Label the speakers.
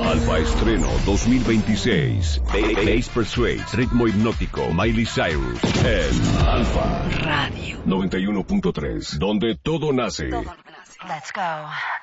Speaker 1: Alfa Estreno 2026. Bass Persuades, Ritmo Hipnótico, Miley Cyrus. En Alfa
Speaker 2: Radio
Speaker 1: 91.3, donde todo nace.
Speaker 2: Let's go.